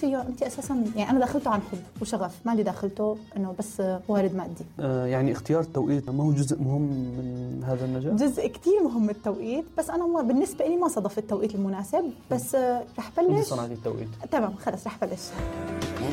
فيه أنت أساسا يعني أنا دخلته عن حب وشغف، ما لي داخلته إنه بس وارد مادي. يعني اختيار التوقيت ما هو جزء مهم من هذا النجاح؟ جزء كتير مهم التوقيت، بس أنا بالنسبة لي ما صادف التوقيت المناسب، بس رح بلش. صنعتي التوقيت تمام خلص رح بلش.